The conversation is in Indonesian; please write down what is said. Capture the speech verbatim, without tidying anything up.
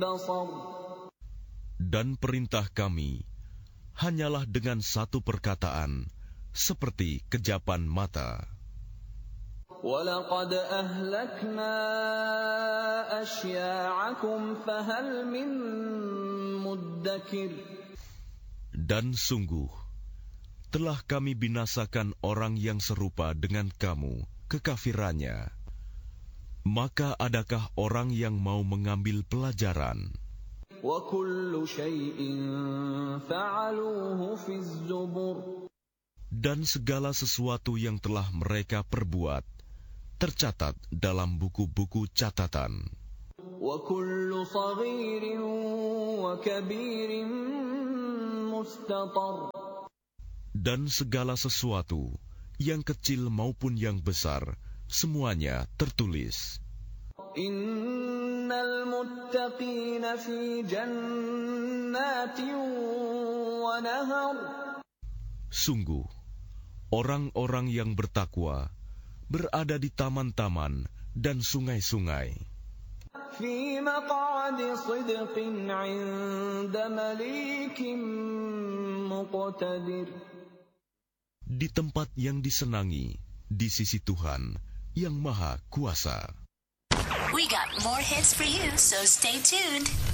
Dan perintah kami hanyalah dengan satu perkataan, seperti kejapan mata. وَلَقَدْ أَهْلَكْنَا أَشْيَاعَكُمْ فَهَلْ مِن مُّدَّكِرٍ. Dan sungguh, telah kami binasakan orang yang serupa dengan kamu kekafirannya. Maka adakah orang yang mau mengambil pelajaran? وَكُلُّ شَيْءٍ فَعَلُوهُ فِي الزُّبُرِ. Dan segala sesuatu yang telah mereka perbuat tercatat dalam buku-buku catatan. وَكُلُّ صَغِيرٍ وَكَبِيرٍ مُسْتَطَرٍ. Dan segala sesuatu, yang kecil maupun yang besar, semuanya tertulis. Innal muttaqina fi jannatin wa nahar. Sungguh, orang-orang yang bertakwa berada di taman-taman dan sungai-sungai. Fi maq'adi sidqin 'inda malikin muqtadir. Di tempat yang disenangi, di sisi Tuhan yang Maha Kuasa. We got more hits for you, so stay tuned.